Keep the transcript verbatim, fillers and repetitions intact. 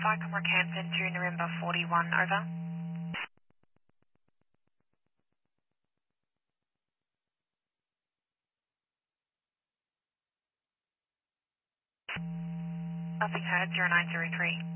Sycamore Campton to November forty-one, over. Nothing heard, zero nine zero three.